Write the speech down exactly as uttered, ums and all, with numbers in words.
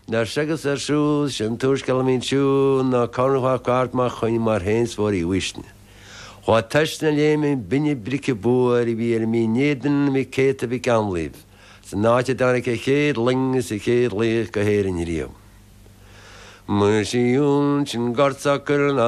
Nar segus ar siúd sin túscail mín siú na carnhá gart má chuin mar hénsmór í wisne. Chá teisna léimi binne brice búar i bhí ar mí néan mi céta bhí gamlíb. Sa náte dána é chéad lingus i chéad léach go héir in riam. Muir siún sin gartsacar